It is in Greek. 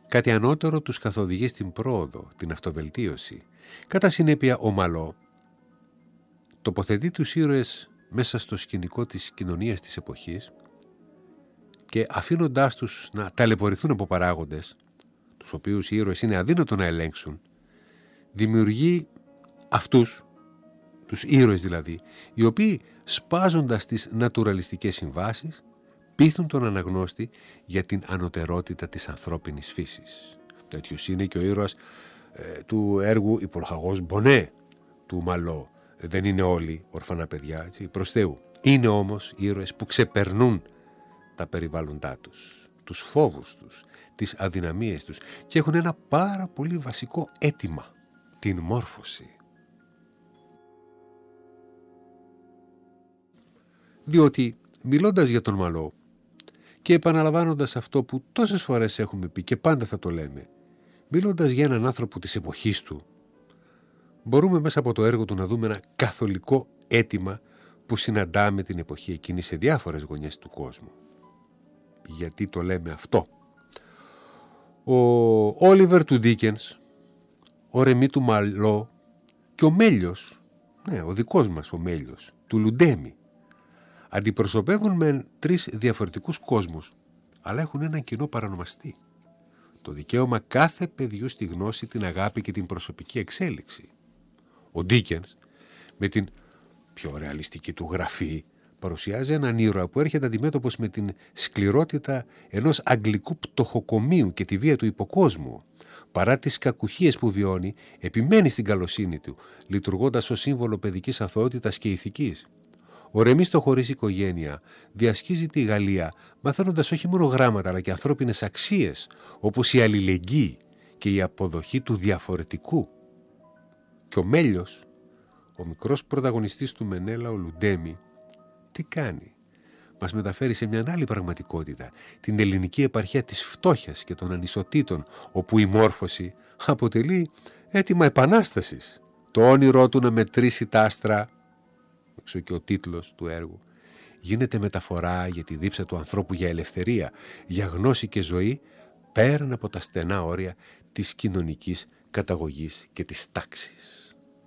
κάτι ανώτερο τους καθοδηγεί στην πρόοδο, την αυτοβελτίωση. Κατά συνέπεια, ο Μαλό τοποθετεί τους ήρωες μέσα στο σκηνικό της κοινωνίας της εποχής και αφήνοντάς τους να ταλαιπωρηθούν από παράγοντες, τους οποίους οι ήρωες είναι αδύνατο να ελέγξουν, δημιουργεί αυτούς, τους ήρωες δηλαδή, οι οποίοι σπάζοντας τις νατουραλιστικές συμβάσεις, πείθουν τον αναγνώστη για την ανωτερότητα της ανθρώπινης φύσης. Τέτοιος είναι και ο ήρωας του έργου «Υπολοχαγός Μπονέ» του Μαλό. Δεν είναι όλοι ορφανά παιδιά, έτσι, προς Θεού. Είναι όμως ήρωες που ξεπερνούν τα περιβάλλοντά τους, τους φόβους τους, τις αδυναμίες τους και έχουν ένα πάρα πολύ βασικό αίτημα, την μόρφωση. Διότι μιλώντας για τον Μαλό και επαναλαμβάνοντας αυτό που τόσες φορές έχουμε πει και πάντα θα το λέμε, μιλώντας για έναν άνθρωπο της εποχής του, μπορούμε μέσα από το έργο του να δούμε ένα καθολικό αίτημα που συναντάμε την εποχή εκείνη σε διάφορες γωνιές του κόσμου. Γιατί το λέμε αυτό? Ο Όλιβερ του Ντίκενς, ο Ρεμί του Μαλό και ο Μέλιος, ναι, ο δικός μας ο Μέλιος, του Λουντέμι, αντιπροσωπεύουν με τρεις διαφορετικούς κόσμους, αλλά έχουν έναν κοινό παρανομαστή. Το δικαίωμα κάθε παιδιού στη γνώση, την αγάπη και την προσωπική εξέλιξη. Ο Ντίκενς, με την πιο ρεαλιστική του γραφή, παρουσιάζει έναν ήρωα που έρχεται αντιμέτωπος με την σκληρότητα ενός αγγλικού πτωχοκομείου και τη βία του υποκόσμου. Παρά τις κακουχίες που βιώνει, επιμένει στην καλοσύνη του, λειτουργώντας ως σύμβολο παιδικής αθωότητας και ηθικής. Ο Ρεμί στο χωρίς οικογένεια διασχίζει τη Γαλλία, μαθαίνοντας όχι μόνο γράμματα αλλά και ανθρώπινες αξίες, όπως η αλληλεγγύη και η αποδοχή του διαφορετικού. Και ο Μέλιος, ο μικρός πρωταγωνιστής του Μενέλα, ο Λουντέμι, τι κάνει? Μας μεταφέρει σε μια άλλη πραγματικότητα, την ελληνική επαρχία της φτώχειας και των ανισοτήτων, όπου η μόρφωση αποτελεί αίτημα επανάστασης. Το όνειρό του να μετρήσει τα άστρα, έξω και ο τίτλος του έργου, γίνεται μεταφορά για τη δίψα του ανθρώπου για ελευθερία, για γνώση και ζωή, πέραν από τα στενά όρια της κοινωνικής καταγωγής και της τάξης.